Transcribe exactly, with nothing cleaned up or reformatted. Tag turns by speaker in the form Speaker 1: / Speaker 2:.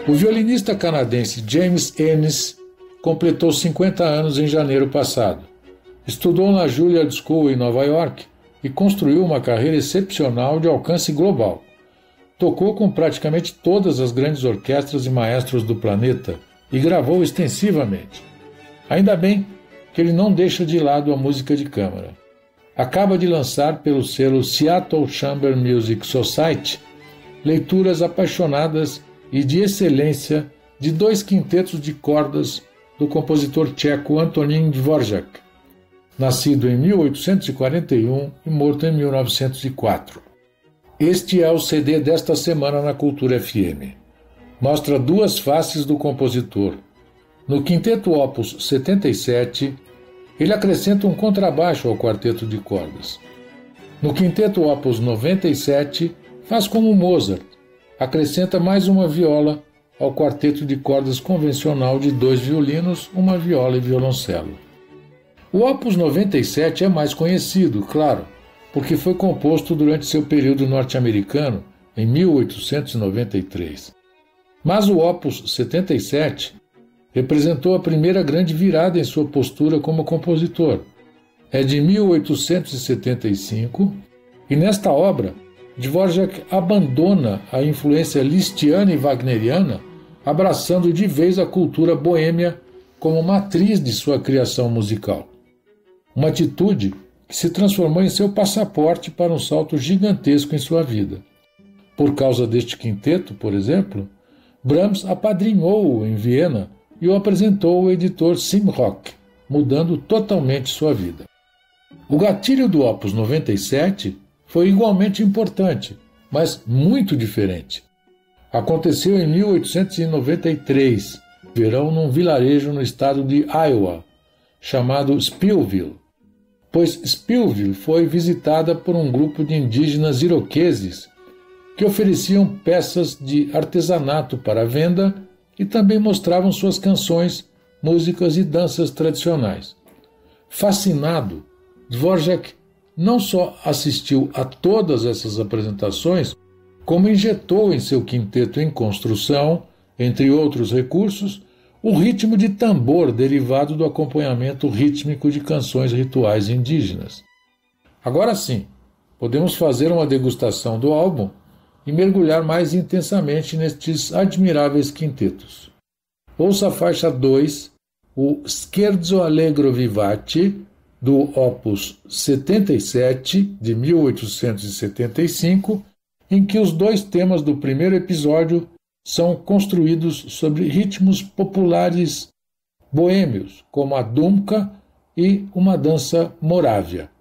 Speaker 1: O violinista canadense James Ennis completou cinquenta anos em janeiro passado. Estudou na Juilliard School em Nova York e construiu uma carreira excepcional de alcance global. Tocou com praticamente todas as grandes orquestras e maestros do planeta e gravou extensivamente. Ainda bem que ele não deixa de lado a música de câmara. Acaba de lançar pelo selo Seattle Chamber Music Society leituras apaixonadas e de excelência de dois quintetos de cordas do compositor tcheco Antonín Dvořák, nascido em mil oitocentos e quarenta e um e morto em mil novecentos e quatro. Este é o C D desta semana na Cultura F M. Mostra duas faces do compositor. No quinteto Opus setenta e sete, ele acrescenta um contrabaixo ao quarteto de cordas. No quinteto Opus noventa e sete, faz como Mozart, acrescenta mais uma viola ao quarteto de cordas convencional de dois violinos, uma viola e violoncelo. O Opus noventa e sete é mais conhecido, claro, porque foi composto durante seu período norte-americano, em mil oitocentos e noventa e três. Mas o Opus setenta e sete representou a primeira grande virada em sua postura como compositor. É de mil oitocentos e setenta e cinco, e nesta obra, Dvořák abandona a influência lisztiana e wagneriana, abraçando de vez a cultura boêmia como matriz de sua criação musical. Uma atitude que se transformou em seu passaporte para um salto gigantesco em sua vida. Por causa deste quinteto, por exemplo, Brahms apadrinhou-o em Viena e o apresentou ao editor Simrock, mudando totalmente sua vida. O gatilho do Opus noventa e sete foi igualmente importante, mas muito diferente. Aconteceu em mil oitocentos e noventa e três, verão num vilarejo no estado de Iowa, chamado Spillville, pois Spillville foi visitada por um grupo de indígenas iroqueses que ofereciam peças de artesanato para venda e também mostravam suas canções, músicas e danças tradicionais. Fascinado, Dvořák não só assistiu a todas essas apresentações, como injetou em seu quinteto em construção, entre outros recursos, o ritmo de tambor derivado do acompanhamento rítmico de canções rituais indígenas. Agora sim, podemos fazer uma degustação do álbum e mergulhar mais intensamente nestes admiráveis quintetos. Ouça a faixa dois, o Scherzo Allegro Vivace, do Opus setenta e sete, de mil oitocentos e setenta e cinco, em que os dois temas do primeiro episódio são construídos sobre ritmos populares boêmios, como a Dumka e uma dança morávia.